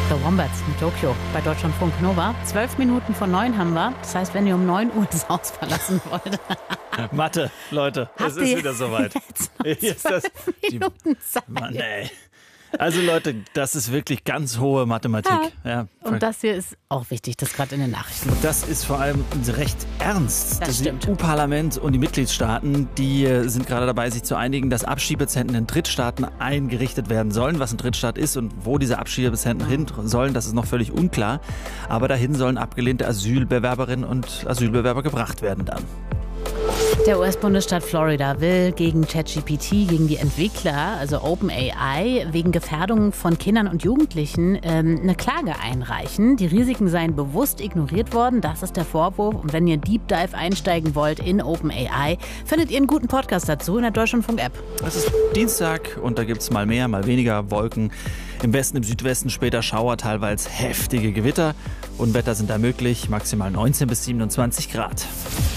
The Wombats in Tokio bei Deutschlandfunk Nova. 12 Minuten vor 9 haben wir. Das heißt, wenn ihr um 9 Uhr das Haus verlassen wollt. Mathe, Leute, es ist wieder soweit. Jetzt noch 12 Minuten Zeit. Mann, ey. Also Leute, das ist wirklich ganz hohe Mathematik. Ja. Und das hier ist auch wichtig, das gerade in den Nachrichten. Und das ist vor allem recht ernst. Das stimmt. EU-Parlament und die Mitgliedstaaten, die sind gerade dabei, sich zu einigen, dass Abschiebezentren in Drittstaaten eingerichtet werden sollen. Was ein Drittstaat ist und wo diese Abschiebezentren hin sollen, das ist noch völlig unklar. Aber dahin sollen abgelehnte Asylbewerberinnen und Asylbewerber gebracht werden dann. Der US-Bundesstaat Florida will gegen ChatGPT, gegen die Entwickler, also OpenAI, wegen Gefährdung von Kindern und Jugendlichen eine Klage einreichen. Die Risiken seien bewusst ignoriert worden, das ist der Vorwurf. Und wenn ihr Deep Dive einsteigen wollt in OpenAI, findet ihr einen guten Podcast dazu in der Deutschlandfunk-App. Es ist Dienstag und da gibt es mal mehr, mal weniger Wolken. Im Westen, im Südwesten später Schauer, teilweise heftige Gewitter. Unwetter sind da möglich, maximal 19 bis 27 Grad.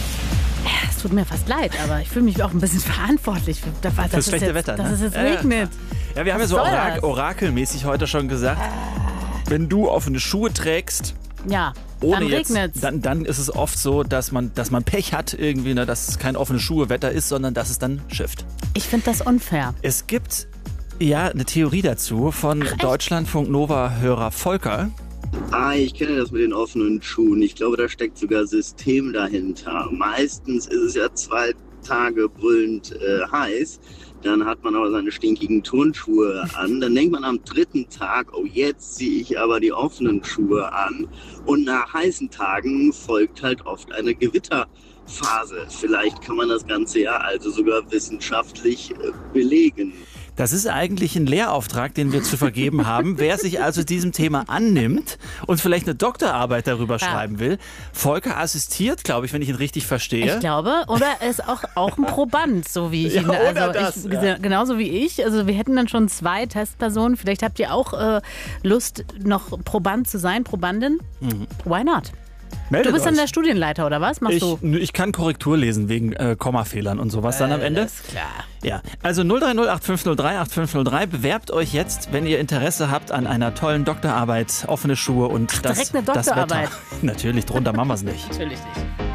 Es tut mir fast leid, aber ich fühle mich auch ein bisschen verantwortlich für das schlechte Wetter, dass es jetzt regnet. Ja, wir haben ja so orakelmäßig heute schon gesagt, wenn du offene Schuhe trägst, ja, ohne dann jetzt, regnet's. dann ist es oft so, dass man Pech hat irgendwie, ne, dass es kein offene Schuhe-Wetter ist, sondern dass es dann schifft. Ich finde das unfair. Es gibt ja eine Theorie dazu von Deutschlandfunk Nova-Hörer Volker. Ich kenne das mit den offenen Schuhen. Ich glaube, da steckt sogar System dahinter. Meistens ist es ja 2 Tage brüllend heiß. Dann hat man aber seine stinkigen Turnschuhe an. Dann denkt man am 3. Tag, oh, jetzt ziehe ich aber die offenen Schuhe an. Und nach heißen Tagen folgt halt oft eine Gewitterphase. Vielleicht kann man das Ganze ja also sogar wissenschaftlich belegen. Das ist eigentlich ein Lehrauftrag, den wir zu vergeben haben. Wer sich also diesem Thema annimmt und vielleicht eine Doktorarbeit darüber schreiben will, Volker assistiert, glaube ich, wenn ich ihn richtig verstehe. Ich glaube, oder er ist auch ein Proband, so wie ich ihn. Genauso wie ich. Also wir hätten dann schon 2 Testpersonen. Vielleicht habt ihr auch Lust, noch Proband zu sein, Probandin. Why not? Meldet du bist euch. dann der Studienleiter, oder was? Machst du? Ich kann Korrektur lesen wegen Kommafehlern und sowas dann am Ende. Alles klar. Ja, also 030 8503 8503. Bewerbt euch jetzt, wenn ihr Interesse habt an einer tollen Doktorarbeit, offene Schuhe und direkt eine Doktorarbeit. das Wetter. Natürlich, drunter machen wir es nicht. Natürlich nicht.